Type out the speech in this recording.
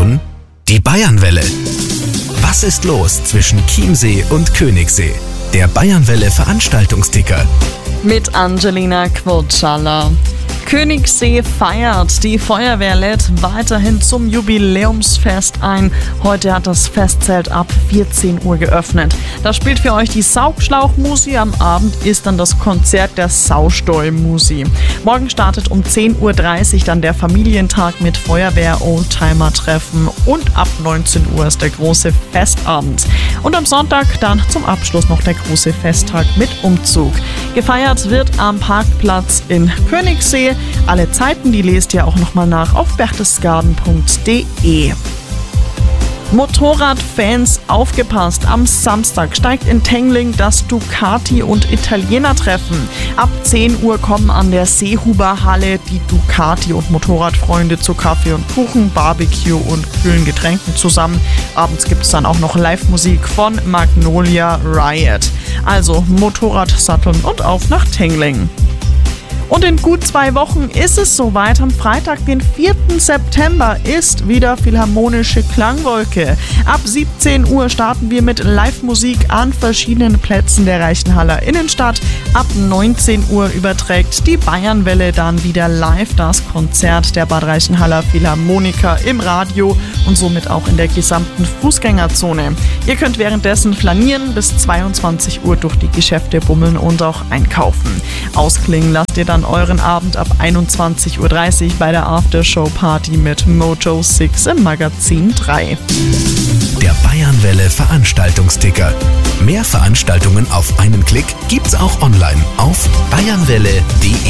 hören die Bayernwelle. Was ist los zwischen Chiemsee und Königssee? Der Bayernwelle Veranstaltungsticker. Mit Angelina Quotschalla. Königssee feiert. Die Feuerwehr lädt weiterhin zum Jubiläumsfest ein. Heute hat das Festzelt ab 14 Uhr geöffnet. Da spielt für euch die Saugschlauchmusi. Am Abend ist dann das Konzert der Saustall-Musi. Morgen startet um 10.30 Uhr dann der Familientag mit Feuerwehr-Oldtimer-Treffen. Und ab 19 Uhr ist der große Festabend. Und am Sonntag dann zum Abschluss noch der große Festtag mit Umzug. Gefeiert wird am Parkplatz in Königssee. Alle Zeiten, die lest ihr auch nochmal nach auf berchtesgaden.de. Motorradfans, aufgepasst! Am Samstag steigt in Tengling das Ducati- und Italiener-Treffen. Ab 10 Uhr kommen an der Seehuber-Halle die Ducati- und Motorradfreunde zu Kaffee und Kuchen, Barbecue und kühlen Getränken zusammen. Abends gibt es dann auch noch Live-Musik von Magnolia Riot. Also Motorrad satteln und auf nach Tengling. Und in gut 2 Wochen ist es soweit. Am Freitag, den 4. September, ist wieder Philharmonische Klangwolke. Ab 17 Uhr starten wir mit Live-Musik an verschiedenen Plätzen der Reichenhaller Innenstadt. Ab 19 Uhr überträgt die Bayernwelle dann wieder live das Konzert der Bad Reichenhaller Philharmoniker im Radio und somit auch in der gesamten Fußgängerzone. Ihr könnt währenddessen flanieren, bis 22 Uhr durch die Geschäfte bummeln und auch einkaufen. Ausklingen lasst ihr dann euren Abend ab 21.30 Uhr bei der Aftershow-Party mit Mojo 6 im Magazin 3. Der Bayernwelle Veranstaltungsticker. Mehr Veranstaltungen auf einen Klick gibt's auch online auf bayernwelle.de.